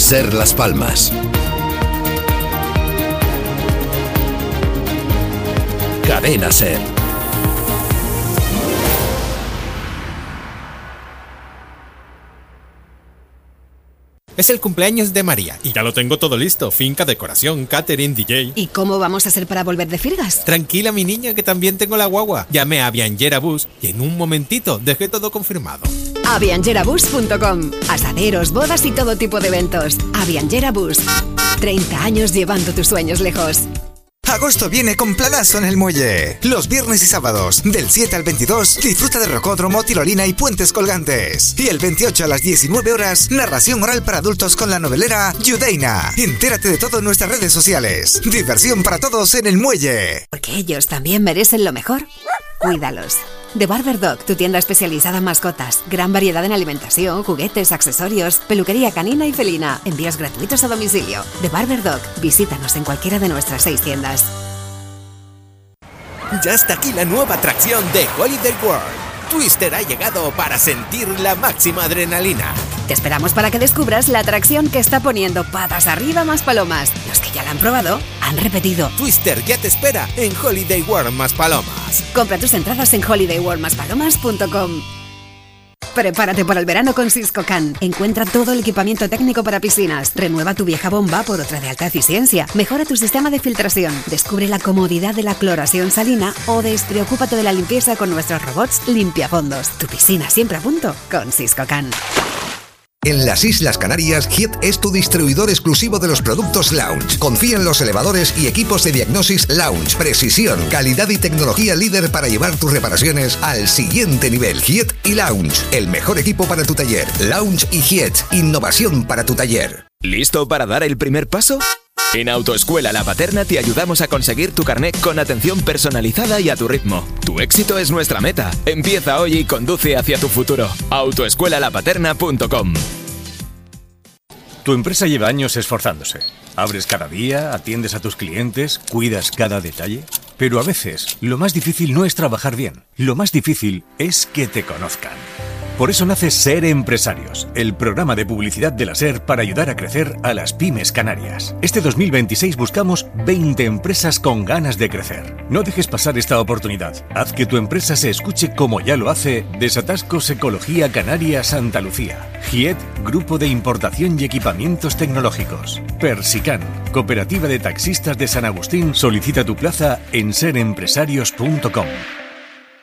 SER Las Palmas. Cadena SER. Es el cumpleaños de María y ya lo tengo todo listo. Finca, decoración, catering, DJ. ¿Y cómo vamos a hacer para volver de Firgas? Tranquila, mi niña, que también tengo la guagua. Llamé a Vianjera Bus y en un momentito dejé todo confirmado. Aviangerabus.com. Asaderos, bodas y todo tipo de eventos. Avianjera Bus. 30 años llevando tus sueños lejos. Agosto viene con planazo en el muelle. Los viernes y sábados, del 7 al 22, disfruta de rocódromo, tirolina y puentes colgantes. Y el 28 a las 19 horas, narración oral para adultos con la novelera Yudeina. Entérate de todo en nuestras redes sociales. Diversión para todos en el muelle. Porque ellos también merecen lo mejor. Cuídalos. The Barber Dog, tu tienda especializada en mascotas. Gran variedad en alimentación, juguetes, accesorios, peluquería canina y felina. Envíos gratuitos a domicilio. The Barber Dog. Visítanos en cualquiera de nuestras 6 tiendas. Ya está aquí la nueva atracción de Holiday World. Twister ha llegado para sentir la máxima adrenalina. Te esperamos para que descubras la atracción que está poniendo patas arriba más palomas. Los que ya la han probado han repetido. Twister ya te espera en Holiday World más Palomas. Compra tus entradas en holidayworldmaspalomas.com. Prepárate para el verano con Siscocan. Encuentra todo el equipamiento técnico para piscinas. Renueva tu vieja bomba por otra de alta eficiencia. Mejora tu sistema de filtración. Descubre la comodidad de la cloración salina o despreocúpate de la limpieza con nuestros robots limpiafondos. Tu piscina siempre a punto con Siscocan. En las Islas Canarias, Hiet es tu distribuidor exclusivo de los productos Lounge. Confía en los elevadores y equipos de diagnosis Lounge. Precisión, calidad y tecnología líder para llevar tus reparaciones al siguiente nivel. Hiet y Lounge, el mejor equipo para tu taller. Lounge y Hiet, innovación para tu taller. ¿Listo para dar el primer paso? En Autoescuela La Paterna te ayudamos a conseguir tu carnet con atención personalizada y a tu ritmo. Tu éxito es nuestra meta. Empieza hoy y conduce hacia tu futuro. Autoescuelalapaterna.com. Tu empresa lleva años esforzándose. Abres cada día, atiendes a tus clientes, cuidas cada detalle. Pero a veces, lo más difícil no es trabajar bien. Lo más difícil es que te conozcan. Por eso nace SER Empresarios, el programa de publicidad de la SER para ayudar a crecer a las pymes canarias. Este 2026 buscamos 20 empresas con ganas de crecer. No dejes pasar esta oportunidad. Haz que tu empresa se escuche como ya lo hace Desatascos Ecología Canaria Santa Lucía. Hiet, Grupo de Importación y Equipamientos Tecnológicos. Persican, Cooperativa de Taxistas de San Agustín. Solicita tu plaza en serempresarios.com.